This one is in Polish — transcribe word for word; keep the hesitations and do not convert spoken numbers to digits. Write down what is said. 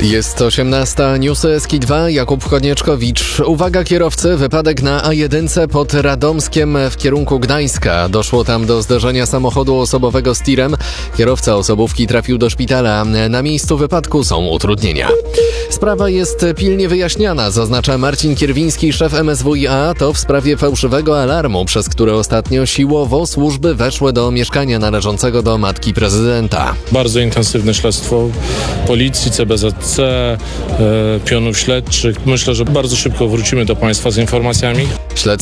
Jest osiemnasta, newsy S K I dwa, Jakub Konieczkowicz. Uwaga kierowcy, wypadek na A jeden pod Radomskiem w kierunku Gdańska. Doszło tam do zderzenia samochodu osobowego z tirem. Kierowca osobówki trafił do szpitala. Na miejscu wypadku są utrudnienia. Sprawa jest pilnie wyjaśniana, zaznacza Marcin Kierwiński, szef M S W i A. To w sprawie fałszywego alarmu, przez który ostatnio siłowo służby weszły do mieszkania należącego do matki prezydenta. Bardzo intensywne śledztwo policji, C B Z C, e, pionów śledczych. Myślę, że bardzo szybko wrócimy do państwa z informacjami. Śledztwo